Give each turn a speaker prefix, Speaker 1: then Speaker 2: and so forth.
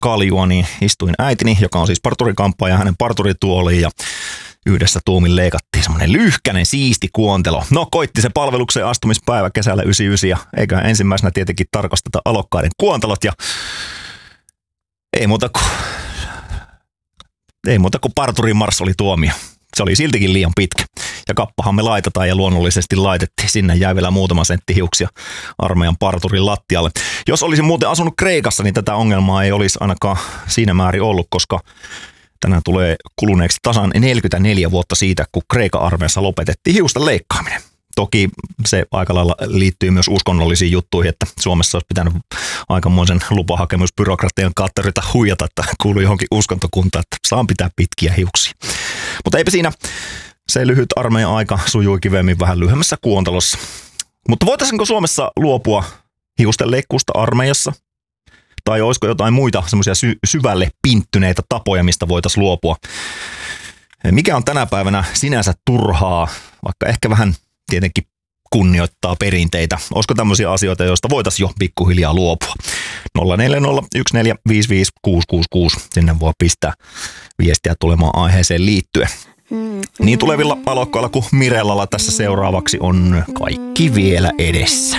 Speaker 1: kaljua, niin istuin äitini, joka on siis parturikampaaja, hänen parturituoliin ja yhdessä tuumin leikattiin semmoinen lyhkänen siisti kuontelo. No koitti se palveluksen astumispäivä kesällä 99 ja eiköhän ensimmäisenä tietenkin tarkasteta alokkaiden kuontelot ja ei muuta kuin parturin marssi oli tuomio. Se oli siltikin liian pitkä. Ja kappahan me laitetaan ja luonnollisesti laitettiin. Sinne jäi vielä muutama sentti hiuksia armeijan parturin lattialle. Jos olisin muuten asunut Kreikassa, niin tätä ongelmaa ei olisi ainakaan siinä määrin ollut, koska tänään tulee kuluneeksi tasan 44 vuotta siitä, kun Kreikan armeijassa lopetettiin hiusten leikkaaminen. Toki se aika lailla liittyy myös uskonnollisiin juttuihin, että Suomessa olisi pitänyt aikamoisen lupahakemusbyrokratian kautta yrittää huijata, että kuuluu johonkin uskontokuntaan, että saan pitää pitkiä hiuksia. Mutta eipä siinä, se lyhyt armeijan aika sujui kivemmin vähän lyhyemmässä kuontelossa. Mutta voitaisiinko Suomessa luopua hiusten leikkuusta armeijassa? Tai olisiko jotain muita semmoisia syvälle pinttyneitä tapoja, mistä voitaisiin luopua? Mikä on tänä päivänä sinänsä turhaa, vaikka ehkä vähän tietenkin kunnioittaa perinteitä. Olisiko tämmöisiä asioita, joista voitaisiin jo pikkuhiljaa luopua? 0401455666. Sinne voi pistää viestiä tulemaan aiheeseen liittyen. Niin tulevilla alokkailla kuin Mirellalla tässä seuraavaksi on kaikki vielä edessä.